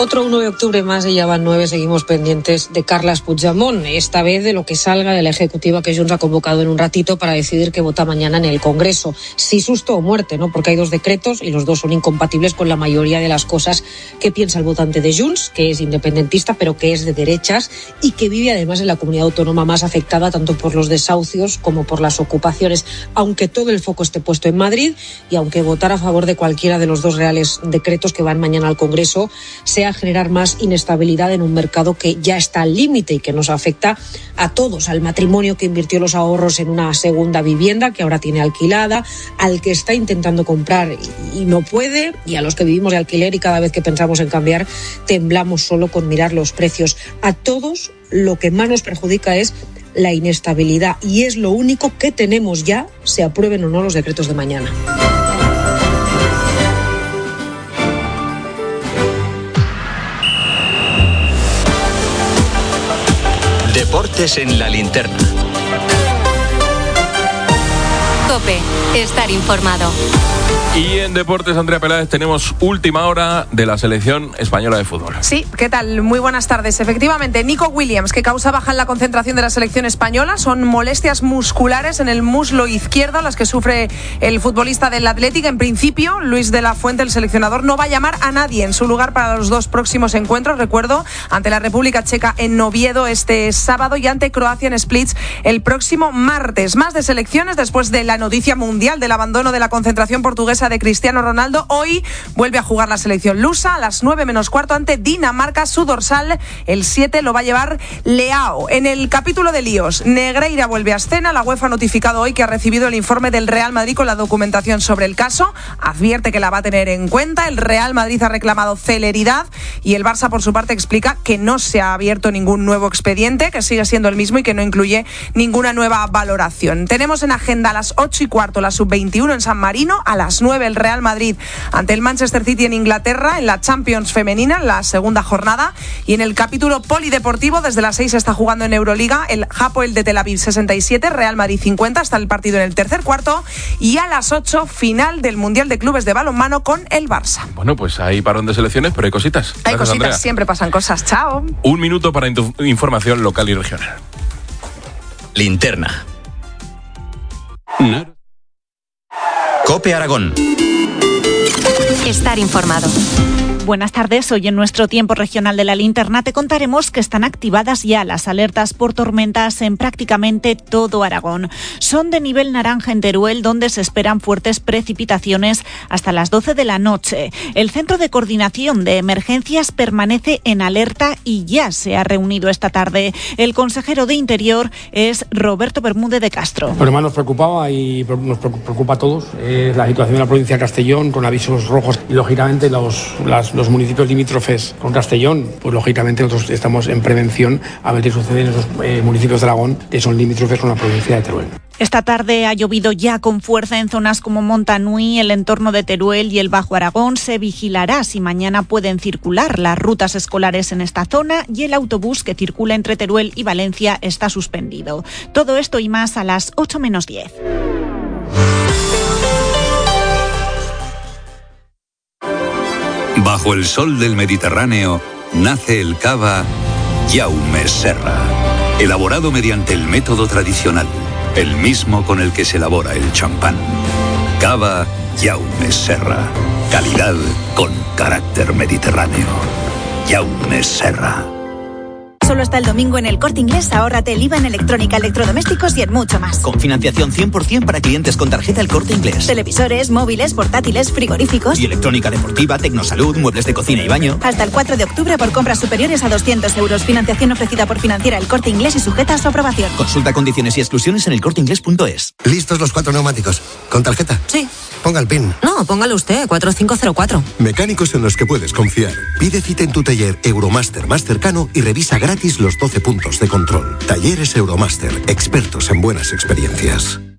Otro 1 de octubre más y ya van 9, seguimos pendientes de Carles Puigdemont, esta vez de lo que salga de la ejecutiva que Junts ha convocado en un ratito para decidir qué vota mañana en el Congreso. Si susto o muerte, ¿no? Porque hay 2 decretos y los 2 son incompatibles con la mayoría de las cosas que piensa el votante de Junts, que es independentista pero que es de derechas y que vive además en la comunidad autónoma más afectada tanto por los desahucios como por las ocupaciones. Aunque todo el foco esté puesto en Madrid y aunque votar a favor de cualquiera de los 2 reales decretos que van mañana al Congreso sea generar más inestabilidad en un mercado que ya está al límite y que nos afecta a todos, al matrimonio que invirtió los ahorros en una segunda vivienda que ahora tiene alquilada, al que está intentando comprar y no puede, y a los que vivimos de alquiler y cada vez que pensamos en cambiar temblamos solo con mirar los precios. A todos lo que más nos perjudica es la inestabilidad y es lo único que tenemos ya, se aprueben o no los decretos de mañana. Deportes en la linterna. COPE, estar informado. Y en Deportes, Andrea Peláez, tenemos última hora de la selección española de fútbol. Sí, ¿qué tal? Muy buenas tardes. Efectivamente, Nico Williams, que causa baja en la concentración de la selección española, son molestias musculares en el muslo izquierdo, las que sufre el futbolista del Athletic. En principio, Luis de la Fuente, el seleccionador, no va a llamar a nadie en su lugar para los 2 próximos encuentros, recuerdo, ante la República Checa en Oviedo este sábado y ante Croacia en Split el próximo martes. Más de selecciones después de la noticia mundial del abandono de la concentración portuguesa de Cristiano Ronaldo. Hoy vuelve a jugar la selección lusa a las 9 menos cuarto ante Dinamarca. Su dorsal, el 7, lo va a llevar Leao. En el capítulo de líos, Negreira vuelve a escena. La UEFA ha notificado hoy que ha recibido el informe del Real Madrid con la documentación sobre el caso. Advierte que la va a tener en cuenta. El Real Madrid ha reclamado celeridad y el Barça, por su parte, explica que no se ha abierto ningún nuevo expediente, que sigue siendo el mismo y que no incluye ninguna nueva valoración. Tenemos en agenda a las 8 y cuarto la sub-21 en San Marino, a las 9 el Real Madrid ante el Manchester City en Inglaterra en la Champions femenina, en la segunda jornada, y en el capítulo polideportivo desde las 6 está jugando en Euroliga el Hapoel de Tel Aviv 67, Real Madrid 50, está el partido en el tercer cuarto, y a las 8 final del Mundial de Clubes de Balonmano con el Barça. Bueno, pues hay parón de selecciones, pero hay cositas. Gracias, hay cositas, Andrea. Siempre pasan cosas. Chao. 1 minuto para información local y regional. Linterna. COPE Aragón. Estar informado. Buenas tardes. Hoy en nuestro tiempo regional de la linterna te contaremos que están activadas ya las alertas por tormentas en prácticamente todo Aragón. Son de nivel naranja en Teruel, donde se esperan fuertes precipitaciones hasta las 12 de la noche. El Centro de Coordinación de Emergencias permanece en alerta y ya se ha reunido esta tarde. El consejero de Interior es Roberto Bermúdez de Castro. Lo que más nos preocupaba y nos preocupa a todos es la situación de la provincia de Castellón con avisos rojos y lógicamente los municipios limítrofes con Castellón, pues lógicamente nosotros estamos en prevención a ver qué sucede en esos municipios de Aragón que son limítrofes con la provincia de Teruel. Esta tarde ha llovido ya con fuerza en zonas como Montanui, el entorno de Teruel y el Bajo Aragón. Se vigilará si mañana pueden circular las rutas escolares en esta zona y el autobús que circula entre Teruel y Valencia está suspendido. Todo esto y más a las 8 menos 10. Bajo el sol del Mediterráneo nace el cava Jaume Serra, elaborado mediante el método tradicional, el mismo con el que se elabora el champán. Cava Jaume Serra, calidad con carácter mediterráneo. Jaume Serra. Solo hasta el domingo en El Corte Inglés, ahórrate el IVA en electrónica, electrodomésticos y en mucho más. Con financiación 100% para clientes con tarjeta El Corte Inglés. Televisores, móviles, portátiles, frigoríficos. Y electrónica deportiva, tecnosalud, muebles de cocina y baño. Hasta el 4 de octubre por compras superiores a 200 euros. Financiación ofrecida por Financiera El Corte Inglés y sujeta a su aprobación. Consulta condiciones y exclusiones en elcorteinglés.es. ¿Listos los 4 neumáticos? ¿Con tarjeta? Sí. Ponga el PIN. No, póngalo usted, 4504. Mecánicos en los que puedes confiar. Pide cita en tu taller Euromaster más cercano y revisa gratis los 12 puntos de control. Talleres Euromaster, expertos en buenas experiencias.